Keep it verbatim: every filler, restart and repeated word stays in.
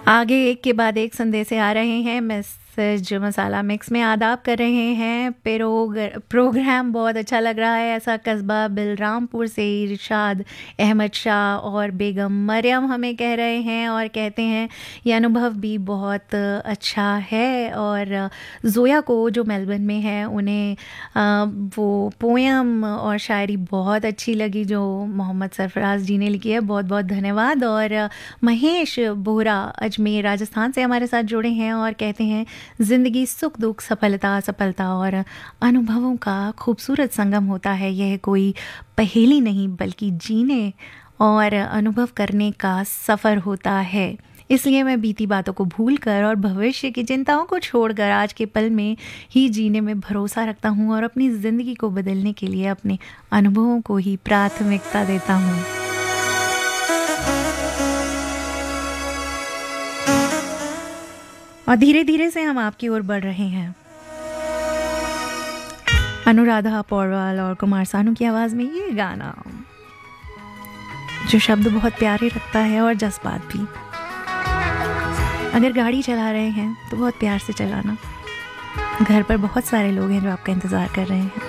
आगे एक के बाद एक संदेश आ रहे हैं। मैसेज मसाला मिक्स में आदाब कर रहे हैं। प्रोग प्रोग्राम बहुत अच्छा लग रहा है। ऐसा कस्बा बिलरामपुर से इरशाद अहमद शाह और बेगम मरियम हमें कह रहे हैं और कहते हैं ये अनुभव भी बहुत अच्छा है। और ज़ोया को जो मेलबर्न में है उन्हें वो पोयम और शायरी बहुत अच्छी लगी जो मोहम्मद सरफराज जी ने लिखी है। बहुत बहुत धन्यवाद। और महेश बोहरा अजमेर राजस्थान से हमारे साथ जुड़े हैं और कहते हैं ज़िंदगी सुख दुख सफलता सफलता और अनुभवों का खूबसूरत संगम होता है। यह कोई पहेली नहीं बल्कि जीने और अनुभव करने का सफ़र होता है। इसलिए मैं बीती बातों को भूलकर और भविष्य की चिंताओं को छोड़कर आज के पल में ही जीने में भरोसा रखता हूँ और अपनी ज़िंदगी को बदलने के लिए अपने अनुभवों को ही प्राथमिकता देता हूँ। और धीरे धीरे से हम आपकी ओर बढ़ रहे हैं। अनुराधा पौडवाल और कुमार सानू की आवाज़ में ये गाना जो शब्द बहुत प्यारे रखता है और जज्बात भी। अगर गाड़ी चला रहे हैं तो बहुत प्यार से चलाना। घर पर बहुत सारे लोग हैं जो आपका इंतज़ार कर रहे हैं।